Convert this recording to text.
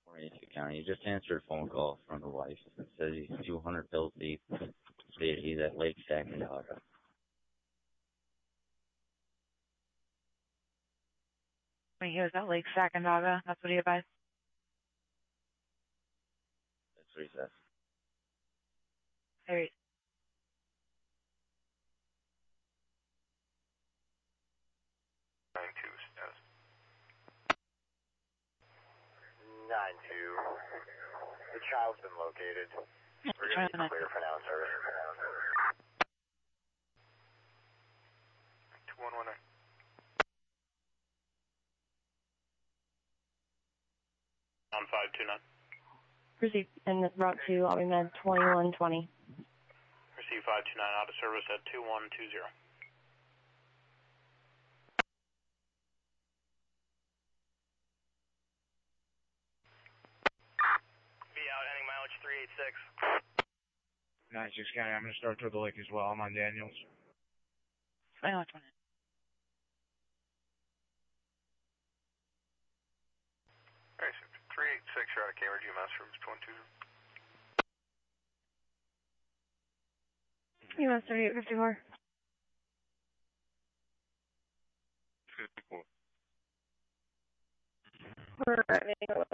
County. You just answered a phone call from the wife. It says he's 200 pills deep. He's at Lake Sacandaga. When he was at Lake Sacandaga, that's what he advised? That's what he says. There he 9-2. The child's been located. We're going to be clear for now, sir. 2119. On 529. Receive and route to Lobby Med 2120. Receive 529 out of service at 2120. Out, heading mileage 386. 96 County, I'm going to start toward the lake as well. I'm on Daniels. I know which one. Alright, so 386, you're out of Cambridge, UMass rooms 22. UMass 3854. 54. We're arriving